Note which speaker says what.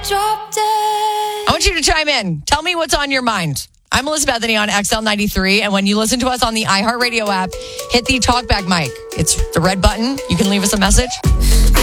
Speaker 1: I want you to chime in. Tell me what's on your mind. I'm Melissa Bethany on XL93, and when you listen to us on the iHeartRadio app, hit the talkback mic. It's the red button. You can leave us a message.